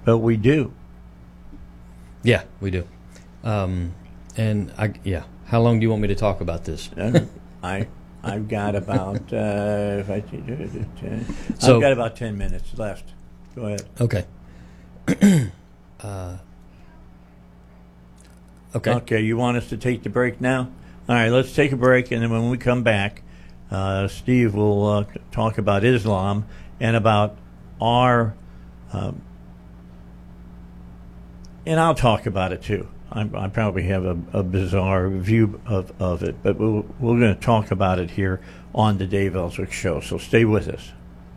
but we do. Yeah, we do. How long do you want me to talk about this? I've got about I've got about 10 minutes left. Go ahead. Okay. Okay. You want us to take the break now? All right. Let's take a break, and then when we come back, Steve will talk about Islam and about our. And I'll talk about it too. I probably have a bizarre view of it, but we're going to talk about it here on the Dave Ellswick Show. So stay with us.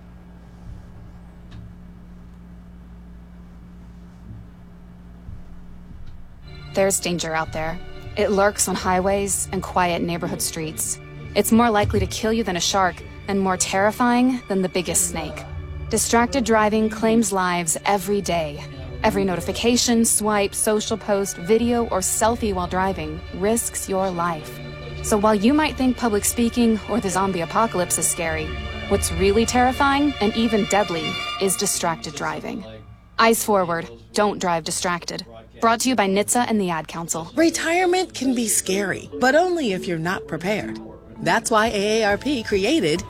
There's danger out there. It lurks on highways and quiet neighborhood streets. It's more likely to kill you than a shark, and more terrifying than the biggest snake. Distracted driving claims lives every day. Every notification, swipe, social post, video, or selfie while driving risks your life. So while you might think public speaking or the zombie apocalypse is scary, what's really terrifying and even deadly is distracted driving. Eyes forward, don't drive distracted. Brought to you by NHTSA and the Ad Council. Retirement can be scary, but only if you're not prepared. That's why AARP created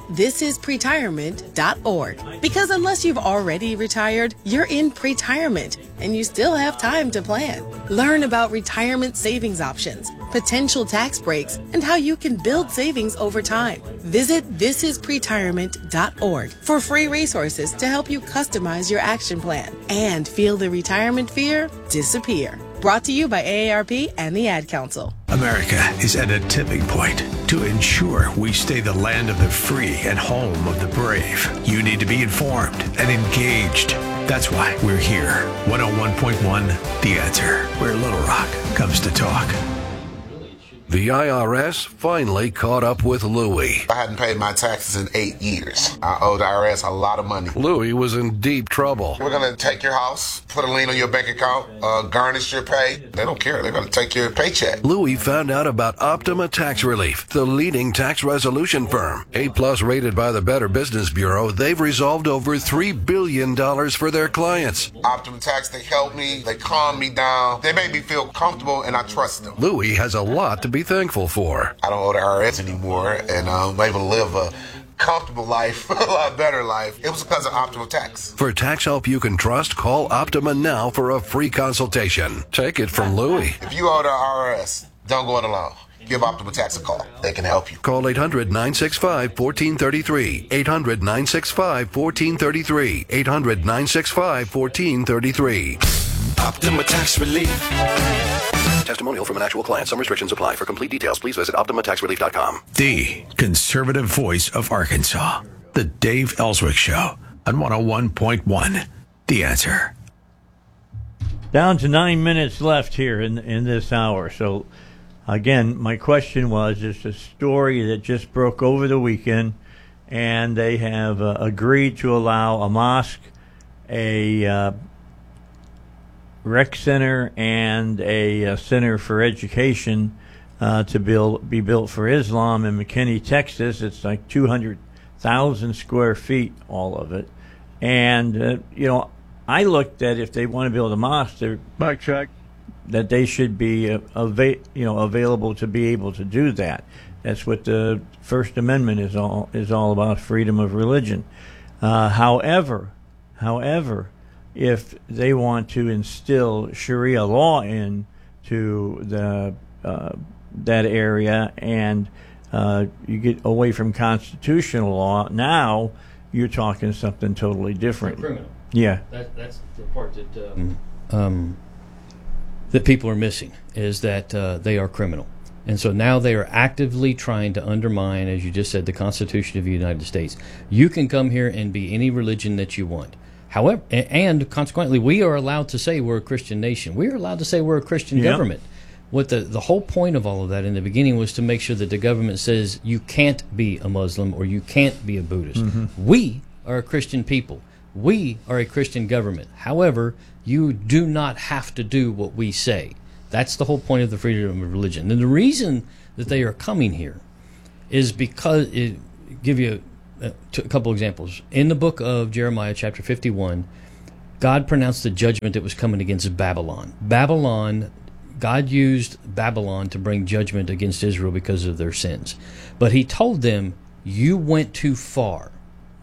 thisispretirement.org. Because unless you've already retired, you're in pretirement, and you still have time to plan. Learn about retirement savings options, potential tax breaks, and how you can build savings over time. Visit thisispretirement.org for free resources to help you customize your action plan and feel the retirement fear disappear. Brought to you by AARP and the Ad Council. America is at a tipping point. To ensure we stay the land of the free and home of the brave, you need to be informed and engaged. That's why we're here. 101.1 The Answer, where Little Rock comes to talk. The IRS finally caught up with Louie. I hadn't paid my taxes in 8 years. I owed the IRS a lot of money. Louie was in deep trouble. We're going to take your house, put a lien on your bank account, garnish your pay. They don't care. They're going to take your paycheck. Louie found out about Optima Tax Relief, the leading tax resolution firm. A-plus rated by the Better Business Bureau, they've resolved over $3 billion for their clients. Optima Tax, they helped me. They calmed me down. They made me feel comfortable, and I trust them. Louie has a lot to be thankful for. I don't owe the IRS anymore, and I'm able to live a comfortable life, a lot better life. It was because of Optima Tax. For tax help you can trust, call Optima now for a free consultation. Take it from Louie. If you owe the IRS, don't go it alone. Give Optima Tax a call. They can help you. Call 800-965-1433. 800-965-1433. 800-965-1433. Optima Tax Relief. Testimonial from an actual client. Some restrictions apply. For complete details, please visit OptimaTaxRelief.com. The conservative voice of Arkansas. The Dave Ellswick Show on 101.1 The Answer. Down to 9 minutes left here in this hour. So, again, my question was, it's a story that just broke over the weekend, and they have agreed to allow a mosque, a rec center, and a center for education to be built for Islam in McKinney, Texas. It's like 200,000 square feet, all of it. And, I looked at if they want to build a mosque, that they should be available to be able to do that. That's what the First Amendment is all about, freedom of religion. However, if they want to instill Sharia law into that area, and you get away from constitutional law, now you're talking something totally different. Criminal. Yeah, that's the part that people are missing, is that they are criminal. And so now they are actively trying to undermine, as you just said, the Constitution of the United States. You can come here and be any religion that you want. However, and consequently, we are allowed to say we're a Christian nation. We are allowed to say we're a Christian government. What the whole point of all of that in the beginning was to make sure that the government says you can't be a Muslim or you can't be a Buddhist. Mm-hmm. We are a Christian people. We are a Christian government. However, you do not have to do what we say. That's the whole point of the freedom of religion. And the reason that they are coming here is because, give you a couple examples. In the book of Jeremiah, chapter 51, God pronounced the judgment that was coming against Babylon. God used Babylon to bring judgment against Israel because of their sins. But he told them, you went too far.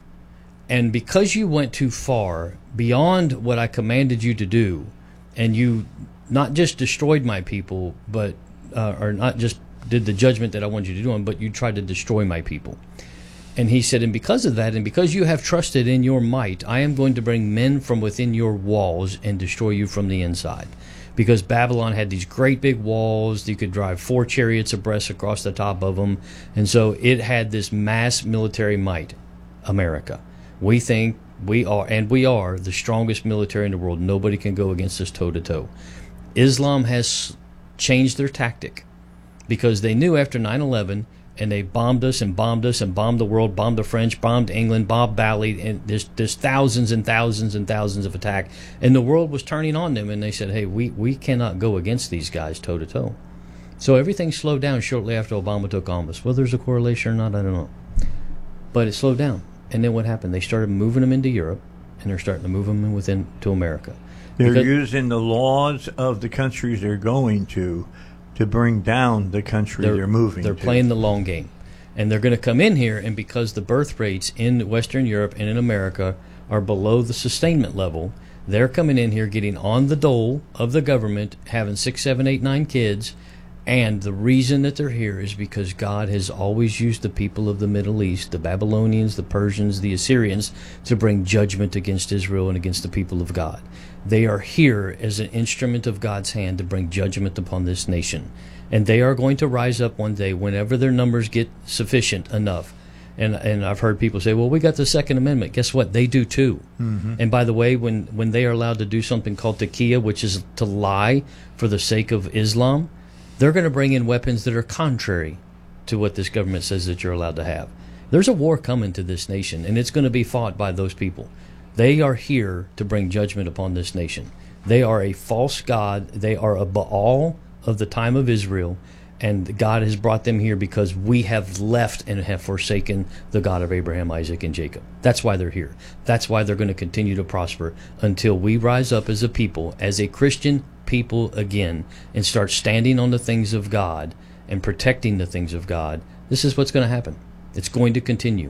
And because you went too far, beyond what I commanded you to do, and you not just destroyed my people, but or not just did the judgment that I wanted you to do, but you tried to destroy my people. And he said, and because of that, and because you have trusted in your might, I am going to bring men from within your walls and destroy you from the inside. Because Babylon had these great big walls, you could drive 4 chariots abreast across the top of them, and so it had this mass military might. America, we think we are the strongest military in the world. Nobody can go against us toe to toe. Islam has changed their tactic because they knew after 9/11, and they bombed us and bombed us and bombed the world, bombed the French, bombed England, bombed Bali, and there's thousands and thousands and thousands of attacks, and the world was turning on them, and they said, hey, we cannot go against these guys toe to toe. So everything slowed down shortly after Obama took office. Whether there's a correlation or not, I don't know, but it slowed down. And then what happened? They started moving them into Europe, and they're starting to move them within to America. They're using the laws of the countries they're going to bring down the country they're moving to. They're playing the long game. And they're going to come in here, and because the birth rates in Western Europe and in America are below the sustainment level, they're coming in here getting on the dole of the government, having 6, 7, 8, 9 kids. And the reason that they're here is because God has always used the people of the Middle East, the Babylonians, the Persians, the Assyrians, to bring judgment against Israel and against the people of God. They are here as an instrument of God's hand to bring judgment upon this nation. And they are going to rise up one day whenever their numbers get sufficient enough. And I've heard people say, well, we got the Second Amendment. Guess what? They do too. Mm-hmm. And by the way, when they are allowed to do something called taqiyya, which is to lie for the sake of Islam, they're going to bring in weapons that are contrary to what this government says that you're allowed to have. There's a war coming to this nation, and it's going to be fought by those people. They are here to bring judgment upon this nation. They are a false god. They are a Baal of the time of Israel, and God has brought them here because we have left and have forsaken the God of Abraham, Isaac, and Jacob. That's why they're here. That's why they're going to continue to prosper until we rise up as a people, as a Christian people again, and start standing on the things of God and protecting the things of God. This is what's going to happen. It's going to continue.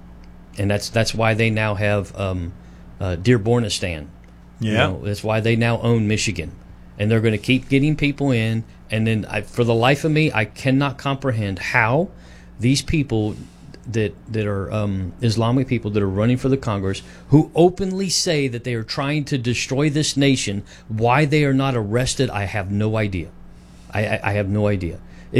And that's why they now have Dearbornistan. Yeah. That's why they now own Michigan. And they're going to keep getting people in. And then for the life of me, I cannot comprehend how these people that are Islamic people that are running for the Congress, who openly say that they are trying to destroy this nation, why they are not arrested, I have no idea. I have no idea.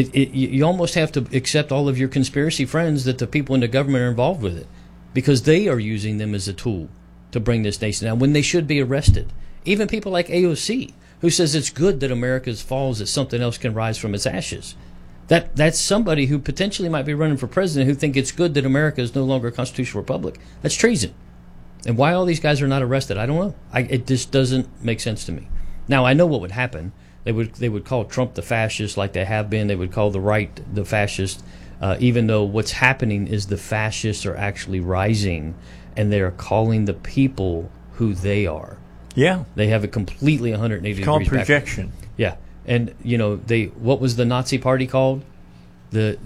You almost have to accept all of your conspiracy friends that the people in the government are involved with it, because they are using them as a tool to bring this nation down when they should be arrested. Even people like AOC, who says it's good that America falls, that something else can rise from its ashes. That's somebody who potentially might be running for president who think it's good that America is no longer a constitutional republic. That's treason. And why all these guys are not arrested, I don't know. It just doesn't make sense to me. Now, I know what would happen. They would call Trump the fascist like they have been. They would call the right the fascist, even though what's happening is the fascists are actually rising, and they are calling the people who they are. Yeah. They have a completely 180 it's called degrees projection. Back. Yeah. And what was the Nazi party called? The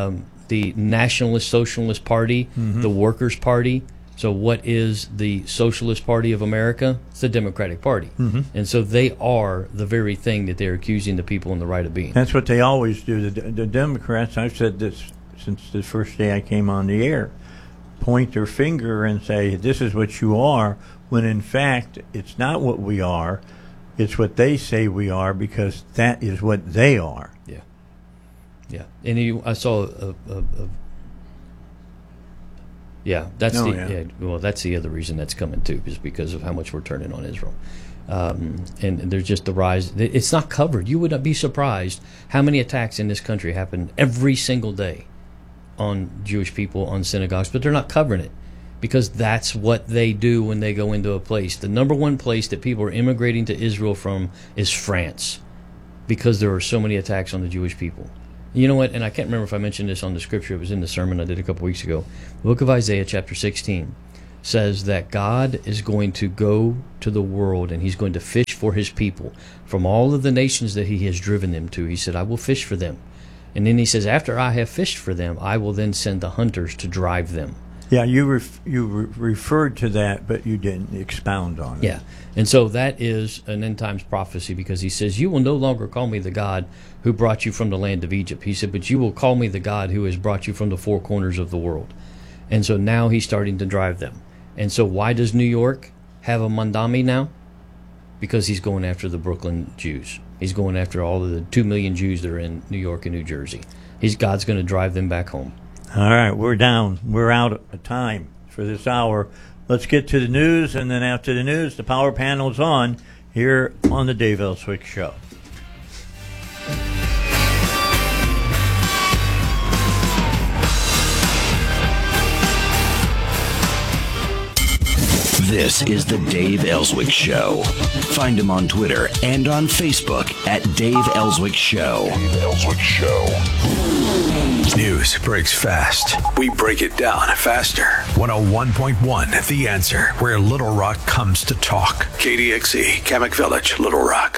Nationalist Socialist Party, mm-hmm. the Workers' Party. So what is the Socialist Party of America? It's the Democratic Party. Mm-hmm. And so they are the very thing that they're accusing the people on the right of being. That's what they always do. The Democrats, I've said this since the first day I came on the air, point their finger and say, this is what you are, when in fact it's not what we are. It's what they say we are, because that is what they are. Yeah. Yeah. And I saw that's that's the other reason that's coming too, is because of how much we're turning on Israel. And there's just the rise. It's not covered. You would not be surprised how many attacks in this country happen every single day on Jewish people, on synagogues, but they're not covering it, because that's what they do when they go into a place. The number one place that people are immigrating to Israel from is France, because there are so many attacks on the Jewish people. You know what? And I can't remember if I mentioned this on the scripture. It was in the sermon I did a couple weeks ago. The book of Isaiah, chapter 16, says that God is going to go to the world and he's going to fish for his people from all of the nations that he has driven them to. He said, I will fish for them. And then he says, after I have fished for them, I will then send the hunters to drive them. Yeah, you referred to that, but you didn't expound on it. Yeah, and so that is an end times prophecy, because he says, you will no longer call me the God who brought you from the land of Egypt. He said, but you will call me the God who has brought you from the four corners of the world. And so now he's starting to drive them. And so why does New York have a Mandami now? Because he's going after the Brooklyn Jews. He's going after all of the 2 million Jews that are in New York and New Jersey. God's going to drive them back home. All right, we're down. We're out of time for this hour. Let's get to the news, and then after the news, the power panel's on here on the Dave Ellswick Show. This is the Dave Ellswick Show. Find him on Twitter and on Facebook at Dave Ellswick Show. Dave Ellswick Show. News breaks fast. We break it down faster. 101.1 The Answer, where Little Rock comes to talk. KDXE, Kamak Village, Little Rock.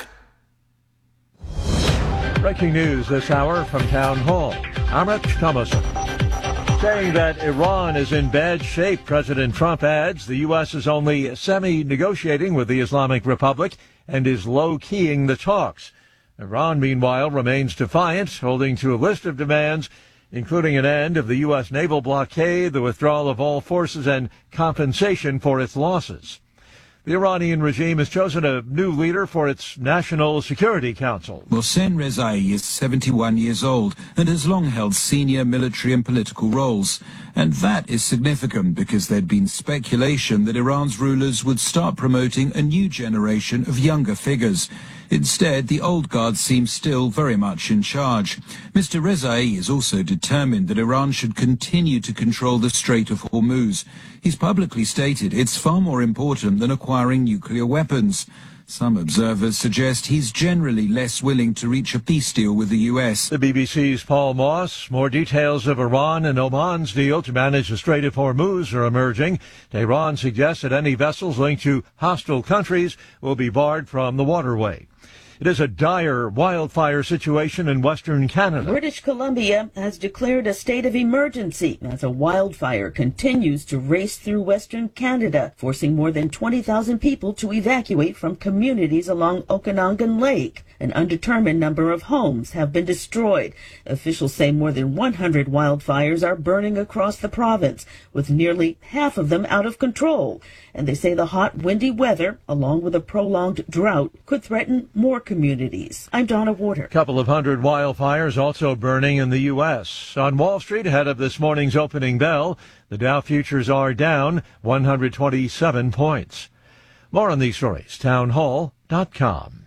Breaking news this hour from Town Hall. Amit Thomason. Saying that Iran is in bad shape, President Trump adds the U.S. is only semi-negotiating with the Islamic Republic and is low-keying the talks. Iran, meanwhile, remains defiant, holding to a list of demands, including an end of the U.S. naval blockade, the withdrawal of all forces, and compensation for its losses. The Iranian regime has chosen a new leader for its National Security Council. Mohsen Rezai is 71 years old and has long held senior military and political roles. And that is significant because there'd been speculation that Iran's rulers would start promoting a new generation of younger figures. Instead, the old guard seems still very much in charge. Mr. Rezai is also determined that Iran should continue to control the Strait of Hormuz. He's publicly stated it's far more important than acquiring nuclear weapons. Some observers suggest he's generally less willing to reach a peace deal with the U.S. The BBC's Paul Moss. More details of Iran and Oman's deal to manage the Strait of Hormuz are emerging. Tehran suggests that any vessels linked to hostile countries will be barred from the waterway. It is a dire wildfire situation in Western Canada. British Columbia has declared a state of emergency as a wildfire continues to race through Western Canada, forcing more than 20,000 people to evacuate from communities along Okanagan Lake. An undetermined number of homes have been destroyed. Officials say more than 100 wildfires are burning across the province, with nearly half of them out of control. And they say the hot, windy weather, along with a prolonged drought, could threaten more communities. I'm Donna Warder. A couple of hundred wildfires also burning in the U.S. On Wall Street, ahead of this morning's opening bell, the Dow futures are down 127 points. More on these stories, townhall.com.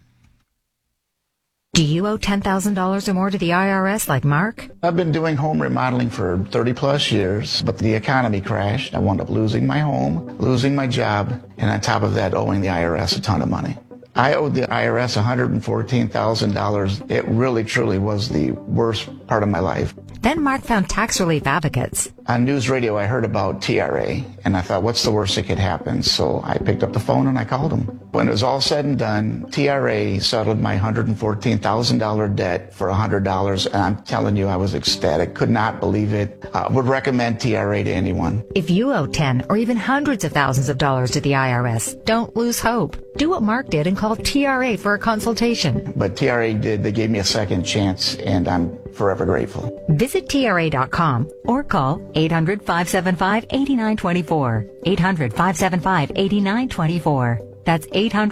Do you owe $10,000 or more to the IRS like Mark? I've been doing home remodeling for 30 plus years, but the economy crashed. I wound up losing my home, losing my job, and on top of that, owing the IRS a ton of money. I owed the IRS $114,000. It really, truly was the worst part of my life. Then Mark found Tax Relief Advocates. On news radio, I heard about TRA, and I thought, what's the worst that could happen? So I picked up the phone and I called them. When it was all said and done, TRA settled my $114,000 debt for $100, and I'm telling you, I was ecstatic. Could not believe it. Would recommend TRA to anyone. If you owe 10 or even hundreds of thousands of dollars to the IRS, don't lose hope. Do what Mark did and call TRA for a consultation. But TRA did. They gave me a second chance, and I'm forever grateful. Visit TRA.com or call 800-575-8924. 800-575-8924. That's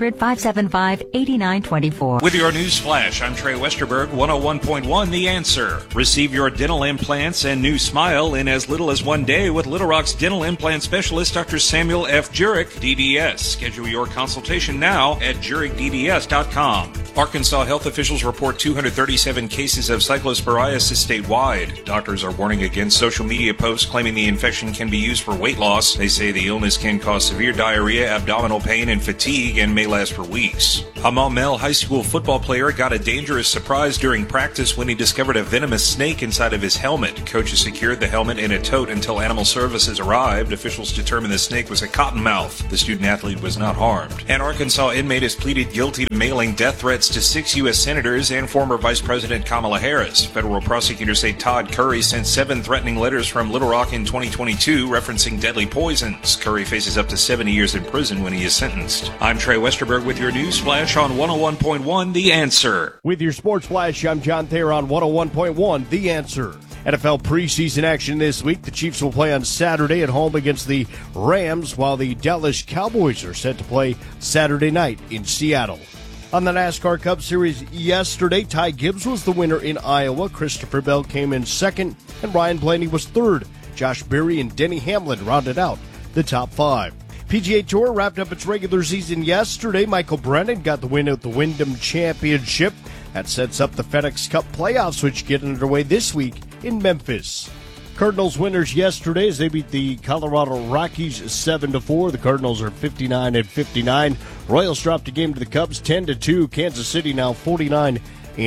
800-575-8924. With your news flash, I'm Trey Westerberg, 101.1 The Answer. Receive your dental implants and new smile in as little as 1 day with Little Rock's dental implant specialist, Dr. Samuel F. Jurek, DDS. Schedule your consultation now at JurekDDS.com. Arkansas health officials report 237 cases of cyclosporiasis statewide. Doctors are warning against social media posts claiming the infection can be used for weight loss. They say the illness can cause severe diarrhea, abdominal pain, and fatigue and may last for weeks. A Maumelle high school football player got a dangerous surprise during practice when he discovered a venomous snake inside of his helmet. Coaches secured the helmet in a tote until animal services arrived. Officials determined the snake was a cottonmouth. The student-athlete was not harmed. An Arkansas inmate has pleaded guilty to mailing death threats to 6 U.S. senators and former Vice President Kamala Harris. Federal prosecutors say Todd Curry sent 7 threatening letters from Little Rock in 2022 referencing deadly poisons. Curry faces up to 70 years in prison when he is sentenced. I'm Trey Westerberg with your news flash on 101.1 The Answer. With your sports flash, I'm John Thayer on 101.1 The Answer. NFL preseason action this week. The Chiefs will play on Saturday at home against the Rams, while the Dallas Cowboys are set to play Saturday night in Seattle. On the NASCAR Cup Series yesterday, Ty Gibbs was the winner in Iowa. Christopher Bell came in second, and Ryan Blaney was third. Josh Berry and Denny Hamlin rounded out the top 5. PGA Tour wrapped up its regular season yesterday. Michael Brennan got the win at the Wyndham Championship. That sets up the FedEx Cup playoffs, which get underway this week in Memphis. Cardinals winners yesterday as they beat the Colorado Rockies 7-4. The Cardinals are 59-59. Royals dropped a game to the Cubs 10-2. Kansas City now 49-70.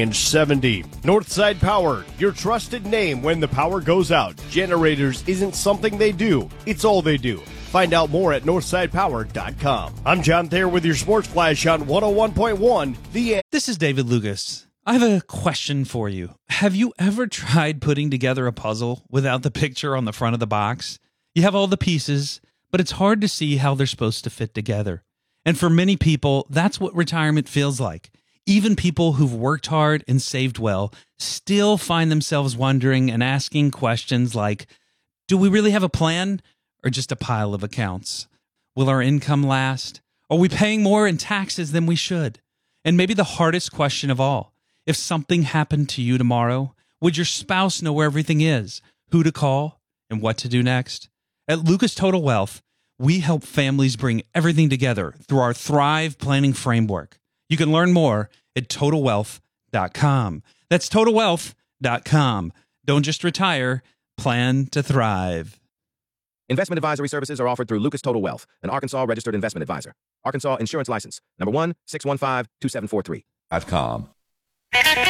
Northside Power, your trusted name when the power goes out. Generators isn't something they do, it's all they do. Find out more at northsidepower.com. I'm John Thayer with your Sports Flash on 101.1 The. This is David Lucas. I have a question for you. Have you ever tried putting together a puzzle without the picture on the front of the box? You have all the pieces, but it's hard to see how they're supposed to fit together. And for many people, that's what retirement feels like. Even people who've worked hard and saved well still find themselves wondering and asking questions like, do we really have a plan or just a pile of accounts? Will our income last? Are we paying more in taxes than we should? And maybe the hardest question of all, if something happened to you tomorrow, would your spouse know where everything is, who to call, and what to do next? At Lucas Total Wealth, we help families bring everything together through our Thrive Planning Framework. You can learn more at TotalWealth.com. That's TotalWealth.com. Don't just retire, plan to thrive. Investment advisory services are offered through Lucas Total Wealth, an Arkansas registered investment advisor. Arkansas Insurance License, number 1, 615-2743. .com.